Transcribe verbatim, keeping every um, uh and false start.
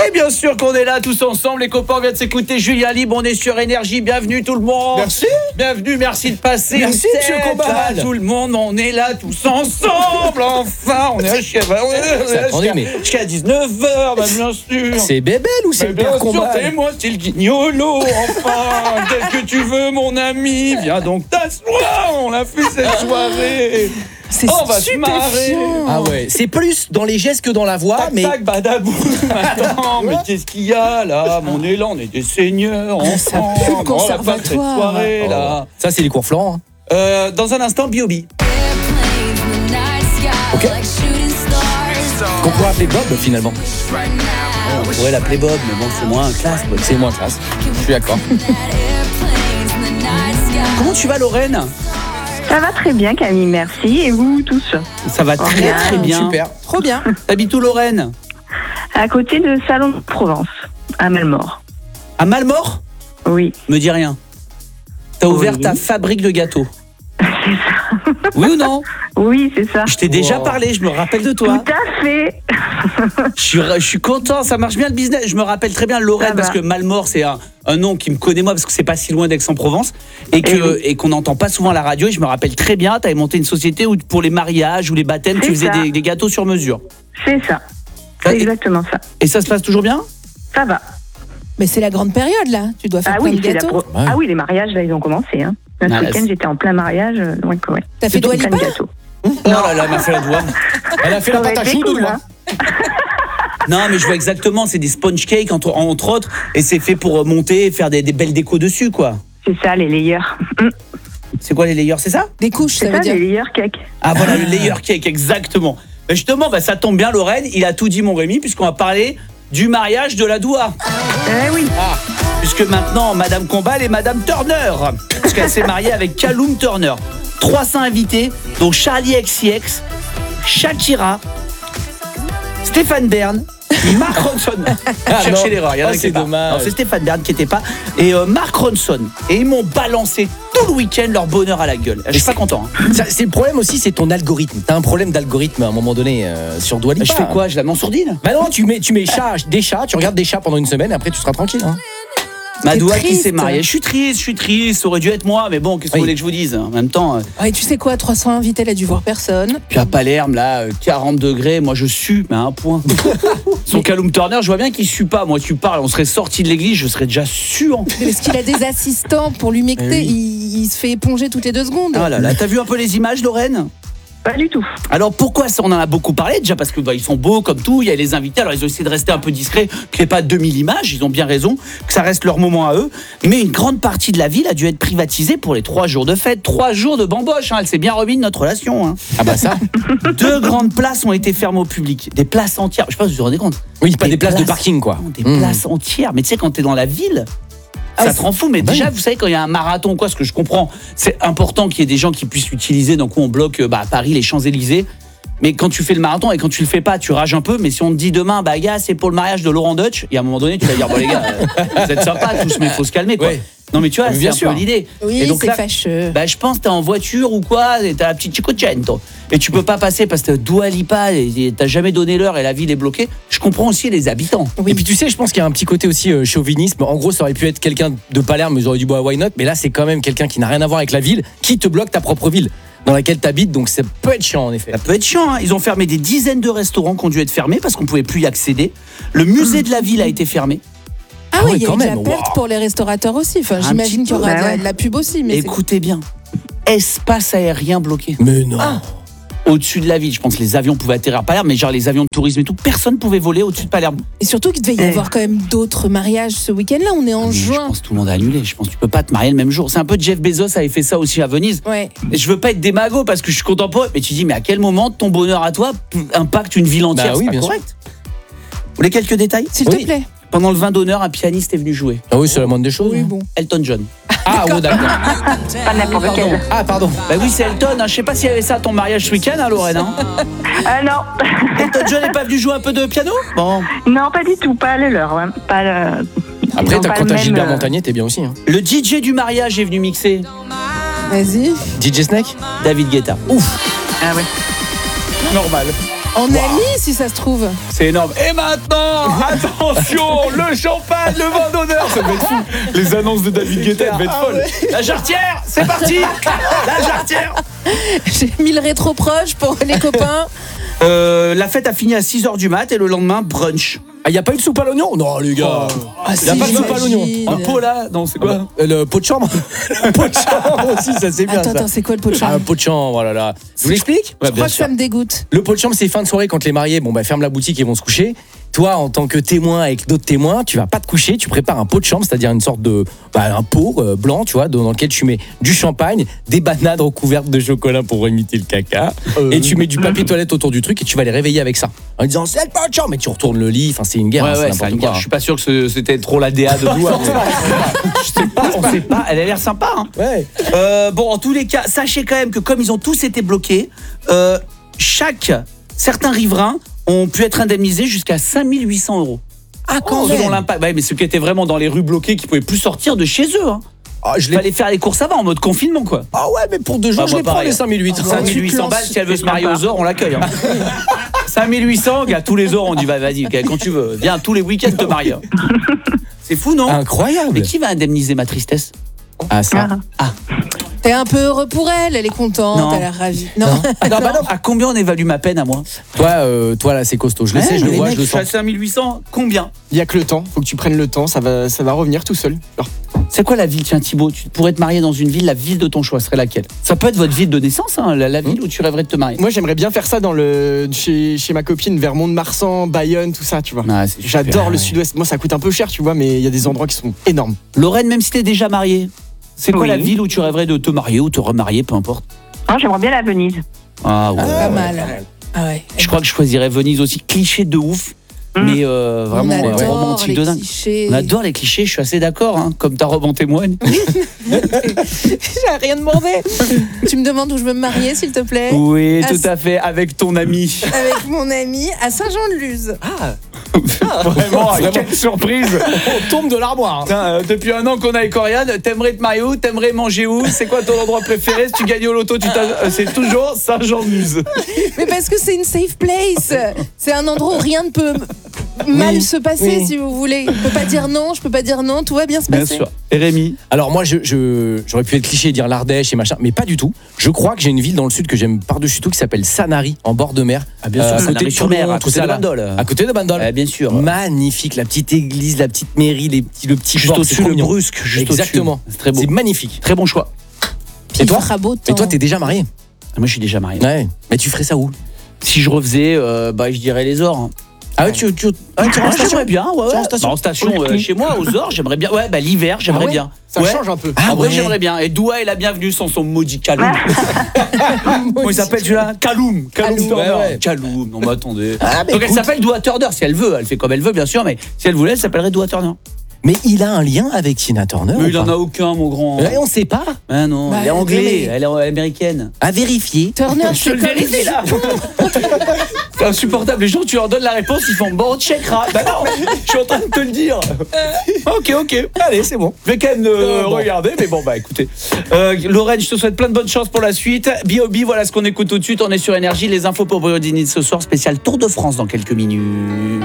Et bien sûr qu'on est là tous ensemble, les copains, on vient de s'écouter Julien Libre, on est sur Énergie, bienvenue tout le monde. Merci. Bienvenue, merci de passer. Merci monsieur Combal. Tout le monde, on est là tous ensemble, enfin, on est à jusqu'à jusqu'à dix-neuf heures, bah, bien sûr. C'est Bébel ou c'est Mais le bien père sûr, Combal? c'est moi, c'est le guignolo, enfin. Qu'est-ce que tu veux, mon ami? Viens donc t'asseoir, on a fait cette soirée. C'est on va se marrer. stupéfiant. Ah ouais, c'est plus dans les gestes que dans la voix, Tac, mais tac, badabou. Attends, mais qu'est-ce qu'il y a là? Mon élan, on est des seigneurs. Ah, ça ensemble. pue le On va faire cette conservatoire. soirée là. Oh, ça c'est les cours Florent. Hein. Euh, dans un instant, B O B. Ok. Qu'on pourrait appeler Bob finalement. On pourrait l'appeler Bob, mais bon, c'est moins classe. Bob. C'est moins classe. Je suis d'accord. Comment tu vas, Lorraine? Ça va très bien, Camille, merci. Et vous tous? Ça va très bien, très bien. Super. Trop bien. T'habites où, Lorraine? À côté de Salon de Provence, à Malmort. À Malmort? Oui, Me dis rien. T'as ouvert Oui. ta fabrique de gâteaux. c'est ça. Oui ou non? Oui, c'est ça. Je t'ai déjà Wow. parlé, je me rappelle de toi. Tout à fait. Je suis, je suis content, ça marche bien le business. Je me rappelle très bien Lorraine Ça va. parce que Malmort c'est un, un nom qui me connaît moi parce que c'est pas si loin d'Aix-en-Provence et que Eh oui. et qu'on n'entend pas souvent à la radio. Et je me rappelle très bien, tu avais monté une société où pour les mariages ou les baptêmes, C'est tu faisais ça. des, des gâteaux sur mesure. C'est ça. Ça, C'est et, exactement ça. et ça se passe toujours bien? Ça va. Mais c'est la grande période là. Tu dois faire Ah plein oui, de c'est la gâteaux. pro- ah oui, les mariages, là, ils ont commencé. Hein. Là, Ah, ce là, week-end, c'est- j'étais en plein mariage. euh, Donc, ouais. T'as fait Plein Dua de Lipa? gâteaux. Oh là là, elle m'a fait la doigt. Elle a fait Ça la aurait pâte à été choux de cool, moi. hein. Non mais je vois exactement, c'est des sponge cakes entre, entre autres et c'est fait pour monter et faire des, des belles décos dessus quoi. C'est ça, les layers. Hum, C'est quoi les layers, c'est ça? Des couches, ça C'est veut ça, dire. les layers cake. Ah voilà, le layer cake, exactement. Mais justement, bah, ça tombe bien Lorraine, il a tout dit mon Rémi puisqu'on va parler du mariage de la Doua. Eh oui. Ah, puisque maintenant Madame Combal est Madame Turner, parce qu'elle s'est mariée avec Callum Turner. trois cents invités, dont Charlie X C X, Shakira, Stéphane Bern, Mark Ronson. Ah, Cherchez non. l'erreur, il y en a Oh, qui c'est étaient pas. dommage. Non, c'est Stéphane Bern qui n'était pas. Et euh, Mark Ronson. Et ils m'ont balancé tout le week-end leur bonheur à la gueule. Je suis pas content. Hein. Ça, c'est le problème aussi, c'est ton algorithme. T'as un problème d'algorithme à un moment donné euh, sur Dua Lipa. Je fais quoi? Je la mets en sourdine? Bah non, tu mets, tu mets chat, des chats, tu regardes des chats pendant une semaine et après tu seras tranquille. Hein. Ma T'es Doua qui triste. s'est mariée. Je suis triste, je suis triste. Ça aurait dû être moi, mais bon, qu'est-ce que Oui. vous voulez que je vous dise? En même temps. euh, Ouais, tu sais quoi, trois cents invités, elle a dû voir personne. Puis à Palerme, là, euh, quarante degrés, moi je sue, mais à un point. Son Callum Turner, je vois bien qu'il sue pas. Moi, tu parles, on serait sorti de l'église, je serais déjà suant. Parce qu'il a des assistants pour lui Eh mecter. oui. Il, il se fait éponger toutes les deux secondes. Ah là là, t'as vu un peu les images, Lorraine? Pas du tout. Alors pourquoi ça, on en a beaucoup parlé déjà parce que bah, ils sont beaux comme tout, il y a les invités, alors ils ont essayé de rester un peu discrets, qu'il n'y ait pas deux mille images, ils ont bien raison, que ça reste leur moment à eux, mais une grande partie de la ville a dû être privatisée pour les trois jours de fête, trois jours de bamboche, hein, elle s'est bien remise de notre relation. Hein. Ah bah ça. Deux grandes places ont été fermées au public, des places entières, je sais pas si vous vous rendez compte. Oui, pas des, places, de places- parking quoi. Des Mmh. places entières, mais tu sais quand t'es dans la ville, Ah, ça c'est- te rend fou, mais bah déjà, oui. vous savez, quand il y a un marathon ou quoi, ce que je comprends, c'est important qu'il y ait des gens qui puissent l'utiliser. Donc, on bloque bah, à Paris les Champs-Élysées. Mais quand tu fais le marathon et quand tu le fais pas, tu rages un peu. Mais si on te dit demain, bah, gars, c'est pour le mariage de Laurent Deutsch, et à un moment donné, tu vas dire, bon, les gars, euh, vous êtes sympas tous, mais il faut se calmer, quoi. Ouais. Non, mais tu vois, Mais c'est bien un sûr. peu l'idée. Oui, Et donc c'est là, fâcheux. bah, je pense que t'es en voiture ou quoi, et t'as la petite Cinquecento. Et tu peux pas passer parce que Dua Lipa, et t'as jamais donné l'heure et la ville est bloquée. Je comprends aussi les habitants. Oui. Et puis tu sais, je pense qu'il y a un petit côté aussi euh, chauvinisme. En gros, ça aurait pu être quelqu'un de Palerme, mais ils auraient dit bah, why not. Mais là, c'est quand même quelqu'un qui n'a rien à voir avec la ville, qui te bloque ta propre ville dans laquelle tu habites. Donc ça peut être chiant en effet. Ça peut être chiant, hein. Ils ont fermé des dizaines de restaurants qui ont dû être fermés parce qu'on pouvait plus y accéder. Le musée de la ville a été fermé. Ah Ah oui, ouais, il y a quand eu de la même, perte waouh. pour les restaurateurs aussi. Enfin, Un j'imagine petit qu'il y aura peu, de, la, ouais. de la pub aussi. Mais c'est- Écoutez bien, espace aérien bloqué. Mais non. Au-dessus de la ville, je pense que les avions pouvaient atterrir à Palerme, mais genre les avions de tourisme et tout, personne pouvait voler au-dessus de Palerme. Et surtout qu'il devait y Eh. avoir quand même d'autres mariages ce week-end-là. On est en Mais je juin. pense que tout le monde a annulé. Je pense que tu peux pas te marier le même jour. C'est un peu Jeff Bezos avait fait ça aussi à Venise. Ouais. Et je veux pas être démago parce que je suis content pour eux, mais tu dis mais à quel moment ton bonheur à toi impacte une ville entière? Bah oui, C'est pas bien sûr. correct. Vous voulez quelques détails? S'il Oui. te plaît. Pendant le vin d'honneur, un pianiste est venu jouer. Ah oui, c'est la moindre des choses. Oui, hein. bon. Elton John. Ah ouais, d'accord. Pas n'importe Pardon. quel. Ah pardon. Bah oui, c'est Elton. Hein. Je sais pas s'il y avait ça à ton mariage ce week-end, hein, Lorraine. Hein. Ah non. Elton John n'est pas venu jouer un peu de piano? Bon. Non, pas du tout. Pas le leur. Ouais. Pas le... Après, Ils ont t'as- pas quand le t'as même, Gilbert euh, Montagnier, t'es bien aussi. Hein. Le D J du mariage est venu mixer. Vas-y. D J Snake. David Guetta. Ouf. Ah ouais. Normal. En ami, si ça se trouve. C'est énorme. Et maintenant, attention, le champagne, le vin d'honneur. Ça va être fou. Les annonces de David Guetta vont être folles. La jarretière, c'est parti. La jarretière. J'ai mis le rétro proche pour les copains. Euh, la fête a fini à six heures du mat et le lendemain, brunch. Ah, y a pas eu de soupe à l'oignon? Non, les gars. Ah, y a si, pas de soupe à l'oignon. j'imagine. Un pot là? Non, c'est quoi? Euh, Le pot de chambre. Le pot de chambre aussi, ça c'est bien. Attends, ça. attends, c'est quoi le pot de Ah, chambre? un pot de chambre, voilà là. Je vous l'explique? Je crois que ça me dégoûte. Le pot de chambre, c'est fin de soirée quand les mariés, bon bah ferment la boutique et vont se coucher. Toi, en tant que témoin avec d'autres témoins, tu vas pas te coucher, tu prépares un pot de chambre, c'est-à-dire une sorte de bah, un pot euh, blanc, tu vois, dans, dans lequel tu mets du champagne, des bananes recouvertes de chocolat pour imiter le caca, Euh. et tu mets du papier toilette autour du truc et tu vas les réveiller avec ça. En disant c'est le pot de chambre, mais tu retournes le lit, enfin c'est une guerre, Ouais, hein, ouais, c'est c'est n'importe une quoi. guerre. Je suis pas sûr que ce- c'était trop la D A de vous. hein, mais- Je sais pas, on sait pas. Elle a l'air sympa. Hein. Ouais. Euh, bon, en tous les cas, sachez quand même que comme ils ont tous été bloqués, euh, chaque certains riverains ont pu être indemnisés jusqu'à cinq mille huit cents euros. Ah, quand Selon même. l'impact. Ouais, mais ceux qui étaient vraiment dans les rues bloquées, qui pouvaient plus sortir de chez eux. Hein. Ah, je Il l'ai. fallait faire les courses avant, en mode confinement, quoi. Ah ouais, mais pour deux jours, Bah, je moi, les prends pareil. les cinq mille huit cents. cinq mille huit cents balles, si elle veut se marier aux Ors, on l'accueille. Hein. cinq mille huit cents, gars, tous les Ors, on dit va, vas-y, ok, quand tu veux. Viens, tous les week-ends te marier. C'est fou, non? Incroyable. Mais qui va indemniser ma tristesse? Ah ça. Ah. T'es un peu heureux pour elle, elle est contente, Non. elle a ravie. Non, Ah, non, bah non. À combien on évalue ma peine à moi? Toi, euh, toi là, c'est costaud. Je le Ouais, sais, je le les vois, mecs, je le je suis à sens. cinq mille huit cents, combien? Il y a que le temps, faut que tu prennes le temps, ça va, ça va revenir tout seul. Alors, C'est quoi la ville, tiens Thibaut? Tu pourrais te marier dans une ville, la ville de ton choix serait laquelle? Ça peut être votre ville de naissance, hein, la, la ville où tu rêverais de te marier. moi j'aimerais bien faire ça dans le chez, chez ma copine vers Mont-de-Marsan, Bayonne, tout ça, tu vois. Ah, c'est super, J'adore le ouais. sud-ouest. Moi ça coûte un peu cher, tu vois, mais il y a des endroits qui sont énormes. Lorraine, même si t'es déjà mariée, c'est quoi Oui. la ville où tu rêverais de te marier ou te remarier, peu importe? Non, j'aimerais bien la Venise. Ah ouais. pas mal. Ah ouais. Je crois que je choisirais Venise aussi, cliché de ouf, Mm. mais euh, vraiment on ouais, adore romantique les de dingue. clichés. On adore les clichés, je suis assez d'accord, hein, comme ta robe en témoigne. J'ai rien demandé. Tu me demandes où je veux me marier, s'il te plaît? Oui, Ah, tout c'est- à fait, avec ton ami. Avec mon ami à Saint-Jean-de-Luz. Ah, Vraiment, quelle surprise. On tombe de l'armoire. hein. Putain, euh, depuis un an qu'on est avec Oriane, t'aimerais te marier où? T'aimerais manger où? C'est quoi ton endroit préféré? Si tu gagnes au loto, tu t'as- euh, c'est toujours Saint-Jean-de-Luz. Mais parce que c'est une safe place. C'est un endroit où rien ne peut mal Oui, se passer, oui. si vous voulez. Je peux pas dire non, je peux pas dire non, tout va bien se Bien passer. sûr. Et Rémi? Alors moi, je, je- j'aurais pu être cliché et dire l'Ardèche et machin, mais pas du tout. Je crois que j'ai une ville dans le sud que j'aime par-dessus tout qui s'appelle Sanary, en bord de mer. Ah, bien Euh, sûr, à côté de Sanary-sur-Mer, Toulon, à tout côté ça, de là. Bandol. À côté de Bandol. Eh, bien sûr. Magnifique, la petite église, la petite mairie, les petits, le petit Juste port, au-dessus, c'est trop le mignon. brusque. Juste Exactement. au-dessus. C'est très beau. C'est magnifique. Très bon choix. Puis Et toi il fera beau temps. Et toi, t'es déjà marié? Moi, je suis déjà marié. Ouais. Mais tu ferais ça où? Si je refaisais, euh, bah, je dirais les Ors. hein. Ah ouais, tu, tu, ah, tu Ah, restes j'aimerais bien, ouais, ouais. Tu es en station Bah, en station, euh, chez moi, aux Ors, j'aimerais bien. Ouais, bah, l'hiver, j'aimerais Ah ouais bien. ça Ouais. change un peu. Ah En vrai, ouais. j'aimerais bien. Et Doua est la bienvenue sans son maudit Kaloum. Comment il s'appelle celui-là? Kaloum. Kaloum Kaloum, Turner. ouais, ouais. Kaloum. Non, mais attendez. Ah, mais Donc elle écoute. s'appelle Doua Turner si elle veut. Elle fait comme elle veut, bien sûr, mais si elle voulait, elle s'appellerait Doua Turner. Mais il a un lien avec Tina Turner. Mais ou il en pas a aucun, mon grand. Ouais, on sait pas. Ah non, Bah, elle est anglais, mais- elle est américaine. À vérifier. Turner, Je te c'est le comme... vérifie là. C'est insupportable. Les gens, tu leur donnes la réponse, ils font bon, on checkera. Bah non, je suis en train de te le dire. Ok, ok. Allez, c'est bon. Je vais quand même euh, bon. regarder, mais bon, bah écoutez. Euh, Lorraine, je te souhaite plein de bonnes chances pour la suite. B O B, voilà ce qu'on écoute tout de suite. On est sur Énergie. Les infos pour Brio Dini de ce soir, spécial Tour de France dans quelques minutes.